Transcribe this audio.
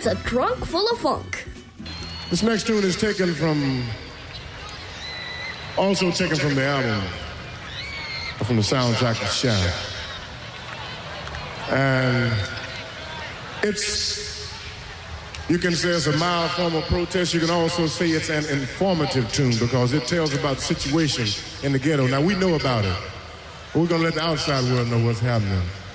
a trunk full of funk. This next tune is also taken from the album, from the soundtrack of Shaft. And you can say it's a mild form of protest. You can also say it's an informative tune because it tells about the situation in the ghetto. Now, we know about it, but we're going to let the outside world know what's happening.